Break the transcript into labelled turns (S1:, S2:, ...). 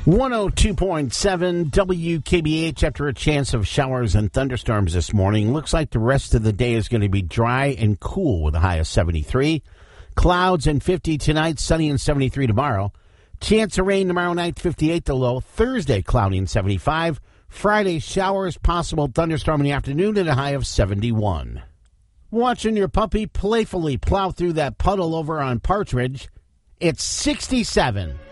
S1: 102.7 WKBH after a chance of showers and thunderstorms this morning. Looks like the rest of the day is going to be dry and cool with a high of 73. Clouds and 50 tonight, sunny and 73 tomorrow. Chance of rain tomorrow night, 58 the low. Thursday, cloudy and 75. Friday, showers, possible thunderstorm in the afternoon at a high of 71. Watching your puppy playfully plow through that puddle over on Partridge, it's 67.